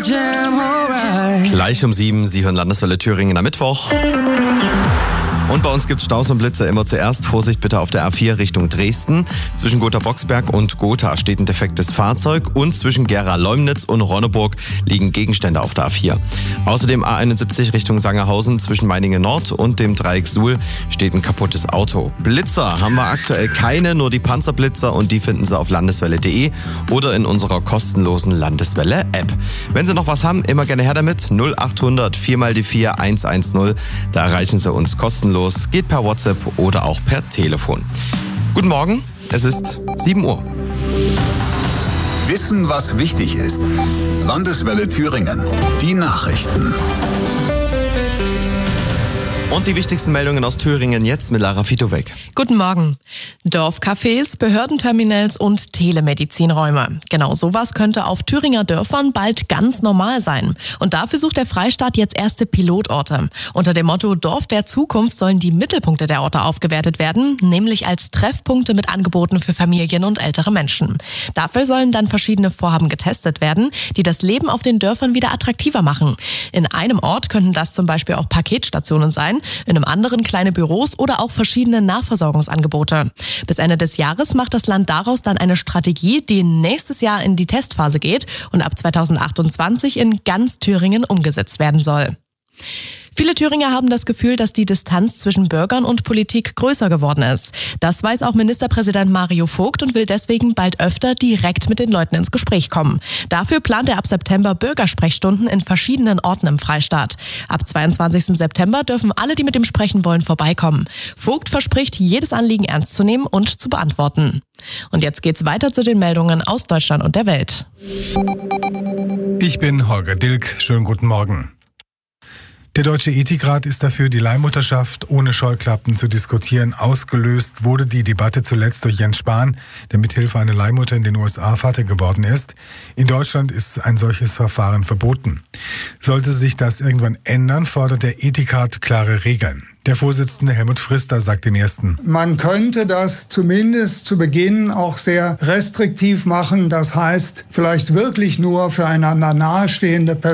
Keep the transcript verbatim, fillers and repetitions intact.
Gleich um sieben, Sie hören Landeswelle Thüringen am Mittwoch. Und bei uns gibt es Staus und Blitze immer zuerst. Vorsicht bitte auf der A vier Richtung Dresden. Zwischen Gotha-Boxberg und Gotha steht ein defektes Fahrzeug. Und zwischen Gera-Leumnitz und Ronneburg liegen Gegenstände auf der A vier. Außerdem A einundsiebzig Richtung Sangerhausen zwischen Meiningen Nord und dem Dreieck Suhl steht ein kaputtes Auto. Blitzer haben wir aktuell keine, nur die Panzerblitzer, und die finden Sie auf landeswelle punkt de oder in unserer kostenlosen Landeswelle-App. Wenn Sie noch was haben, immer gerne her damit. null achthundert vier mal die vier eins eins null. Da erreichen Sie uns kostenlos. Geht per WhatsApp oder auch per Telefon. Guten Morgen, es ist sieben Uhr. Wissen, was wichtig ist. Landeswelle Thüringen. Die Nachrichten. Und die wichtigsten Meldungen aus Thüringen jetzt mit Lara Fitowek. Guten Morgen. Dorfcafés, Behördenterminals und Telemedizinräume. Genau sowas könnte auf Thüringer Dörfern bald ganz normal sein. Und dafür sucht der Freistaat jetzt erste Pilotorte. Unter dem Motto Dorf der Zukunft sollen die Mittelpunkte der Orte aufgewertet werden, nämlich als Treffpunkte mit Angeboten für Familien und ältere Menschen. Dafür sollen dann verschiedene Vorhaben getestet werden, die das Leben auf den Dörfern wieder attraktiver machen. In einem Ort könnten das zum Beispiel auch Paketstationen sein, in einem anderen kleine Büros oder auch verschiedene Nahversorgungsangebote. Bis Ende des Jahres macht das Land daraus dann eine Strategie, die nächstes Jahr in die Testphase geht und ab zweitausendachtundzwanzig in ganz Thüringen umgesetzt werden soll. Viele Thüringer haben das Gefühl, dass die Distanz zwischen Bürgern und Politik größer geworden ist. Das weiß auch Ministerpräsident Mario Vogt und will deswegen bald öfter direkt mit den Leuten ins Gespräch kommen. Dafür plant er ab September Bürgersprechstunden in verschiedenen Orten im Freistaat. Ab zweiundzwanzigsten September dürfen alle, die mit ihm sprechen wollen, vorbeikommen. Vogt verspricht, jedes Anliegen ernst zu nehmen und zu beantworten. Und jetzt geht's weiter zu den Meldungen aus Deutschland und der Welt. Ich bin Holger Dilk. Schönen guten Morgen. Der Deutsche Ethikrat ist dafür, die Leihmutterschaft ohne Scheuklappen zu diskutieren. Ausgelöst wurde die Debatte zuletzt durch Jens Spahn, der mithilfe einer Leihmutter in den U S A Vater geworden ist. In Deutschland ist ein solches Verfahren verboten. Sollte sich das irgendwann ändern, fordert der Ethikrat klare Regeln. Der Vorsitzende Helmut Frister sagt im Ersten: Man könnte das zumindest zu Beginn auch sehr restriktiv machen. Das heißt, vielleicht wirklich nur für einander nahestehende Personen